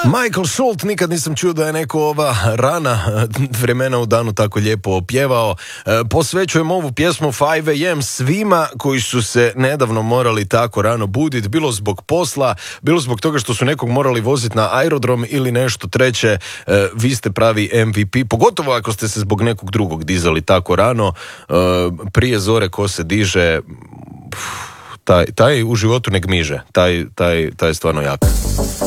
Michael Schultz, nikad nisam čuo da je neko ova rana vremena u danu tako lijepo opjevao. Posvećujem ovu pjesmu 5 AM svima koji su se nedavno morali tako rano buditi, bilo zbog posla, bilo zbog toga što su nekog morali voziti na aerodrom ili nešto treće. Vi ste pravi MVP, pogotovo ako ste se zbog nekog drugog dizali tako rano. Prije zore ko se diže, taj u životu ne gmiže, taj je stvarno jak.